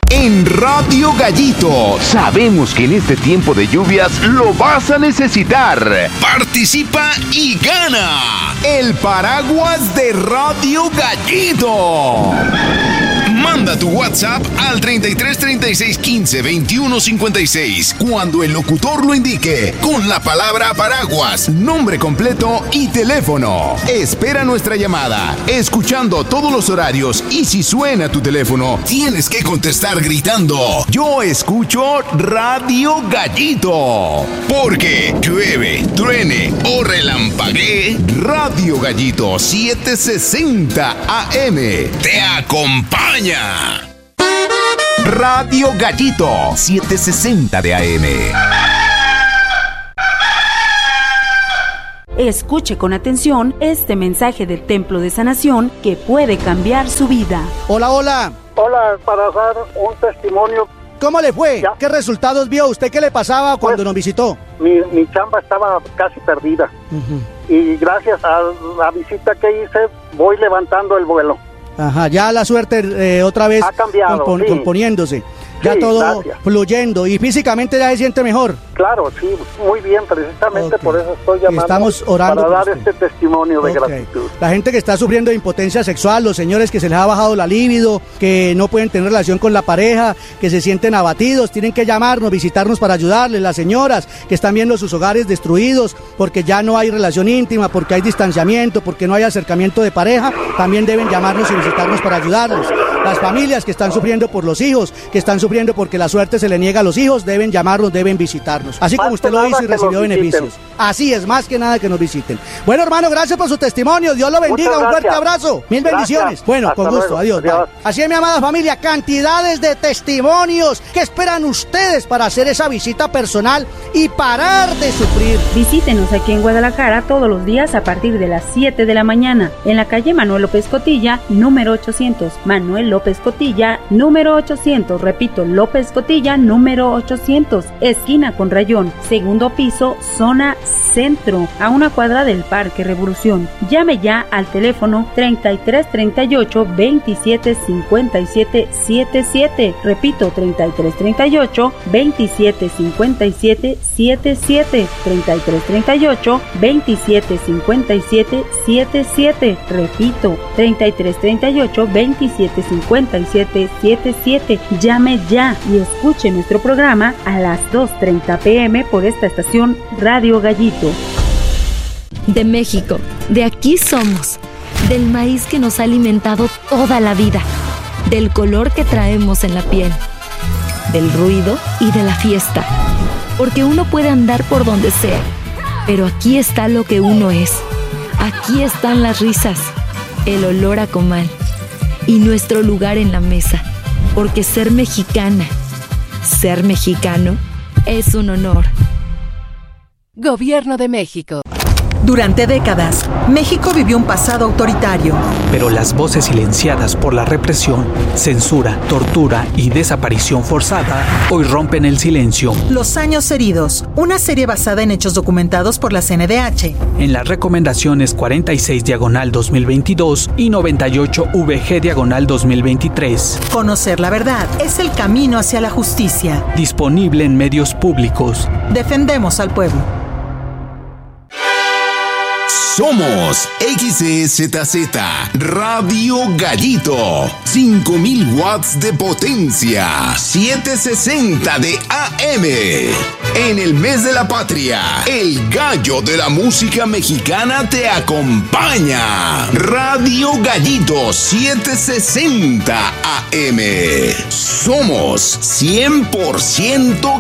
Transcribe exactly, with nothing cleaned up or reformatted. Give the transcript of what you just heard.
en Radio Gallito. Sabemos que en este tiempo de lluvias lo vas a necesitar. Participa y gana el paraguas de Radio Gallito. Manda tu WhatsApp al treinta y tres, treinta y seis, quince, veintiuno, cincuenta y seis cuando el locutor lo indique con la palabra paraguas, nombre completo y teléfono. Espera nuestra llamada, escuchando todos los horarios, y si suena tu teléfono, tienes que contestar gritando: yo escucho Radio Gallito. Porque llueve, truene o relampaguee, Radio Gallito setecientos sesenta A M te acompaña. Radio Gallito setecientos sesenta de A M. Escuche con atención este mensaje del Templo de Sanación que puede cambiar su vida. Hola, hola. Hola, para dar un testimonio. ¿Cómo le fue? ¿Ya? ¿Qué resultados vio? ¿Usted qué le pasaba cuando Pues, nos visitó? Mi, mi chamba estaba casi perdida. Uh-huh. Y gracias a la visita que hice, voy levantando el vuelo. Ajá, ya la suerte eh, otra vez ha cambiado, compon- sí. componiéndose. Ya Sí, todo gracias. fluyendo. ¿Y físicamente ya se siente mejor? Claro, sí, muy bien, precisamente Okay. por eso estoy llamando. Estamos orando para dar por usted. este testimonio de Okay. gratitud. La gente que está sufriendo de impotencia sexual, los señores que se les ha bajado la libido, que no pueden tener relación con la pareja, que se sienten abatidos, tienen que llamarnos, visitarnos para ayudarles. Las señoras que están viendo sus hogares destruidos porque ya no hay relación íntima, porque hay distanciamiento, porque no hay acercamiento de pareja, también deben llamarnos y visitarnos para ayudarles. Las familias que están sufriendo por los hijos, que están sufriendo porque la suerte se le niega a los hijos, deben llamarnos, deben visitarnos. Así como usted lo hizo y recibió beneficios. Así es, más que nada que nos visiten. Bueno, hermano, gracias por su testimonio. Dios lo bendiga. Un fuerte abrazo. Mil bendiciones. Bueno, con gusto. Adiós. Así es, mi amada familia, cantidades de testimonios. ¿Qué esperan ustedes para hacer esa visita personal y parar de sufrir? Visítenos aquí en Guadalajara todos los días a partir de las siete de la mañana en la calle Manuel López Cotilla, número ochocientos. Manuel López Cotilla, número ochocientos. Repito, López Cotilla, número ochocientos. Esquina con Rayón, segundo piso, zona centro, a una cuadra del Parque Revolución. Llame ya al teléfono treinta y tres, treinta y ocho, veintisiete, cincuenta y siete, setenta y siete. Repito, treinta y tres, treinta y ocho, veintisiete, cincuenta y siete, setenta y siete. treinta y tres, treinta y ocho, veintisiete, cincuenta y siete, setenta y siete. Repito, treinta y tres, treinta y ocho, veintisiete, cincuenta y siete, setenta y siete. Llame ya y escuche nuestro programa a las dos treinta pm por esta estación Radio Gallito. De México, de aquí somos, del maíz que nos ha alimentado toda la vida, del color que traemos en la piel, del ruido y de la fiesta, porque uno puede andar por donde sea, pero aquí está lo que uno es, aquí están las risas, el olor a comal y nuestro lugar en la mesa, porque ser mexicana, ser mexicano es un honor. Gobierno de México. Durante décadas, México vivió un pasado autoritario. Pero las voces silenciadas por la represión, censura, tortura y desaparición forzada hoy rompen el silencio. Los años heridos, una serie basada en hechos documentados por la C N D H. En las recomendaciones cuarenta y seis diagonal dos mil veintidós y noventa y ocho V G diagonal dos mil veintitrés. Conocer la verdad es el camino hacia la justicia. Disponible en medios públicos. Defendemos al pueblo. Somos X E Z Z Radio Gallito, cinco mil watts de potencia, setecientos sesenta de A M. En el mes de la patria, el gallo de la música mexicana te acompaña. Radio Gallito setecientos sesenta A M. Somos cien por ciento